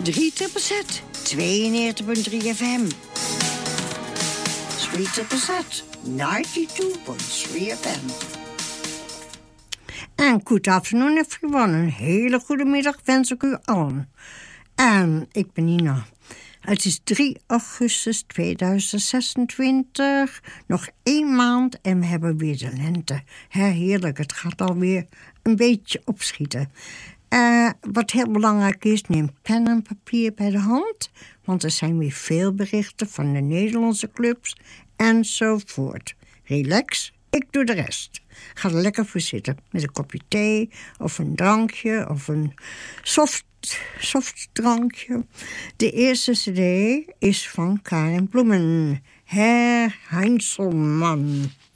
3ZZZ, 92.3 FM. 3ZZZ, 92.3 FM. En good afternoon everyone. Een hele goede middag wens ik u allen. En ik ben Nina. Het is 3 augustus 2026. Nog 1 maand en we hebben weer de lente. Heerlijk, het gaat alweer een beetje opschieten. Wat heel belangrijk is, neem pen en papier bij de hand. Want er zijn weer veel berichten van de Nederlandse clubs enzovoort. Relax, ik doe de rest. Ga er lekker voor zitten met een kopje thee of een drankje of een soft drankje. De eerste cd is van Karin Bloemen. Herr Heinzelman.